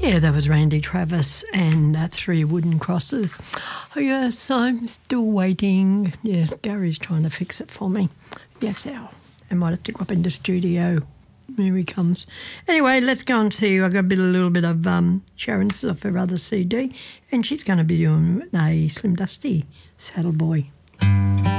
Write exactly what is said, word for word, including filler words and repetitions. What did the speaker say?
Yeah, that was Randy Travis and uh, Three Wooden Crosses. Oh, yes, I'm still waiting. Yes, Gary's trying to fix it for me. Yes, Al. I might have to go up into studio. Here he comes. Anyway, let's go on to, I've got a, bit, a little bit of um, Sharon's off her other C D, and she's going to be doing a Slim Dusty Saddle Boy.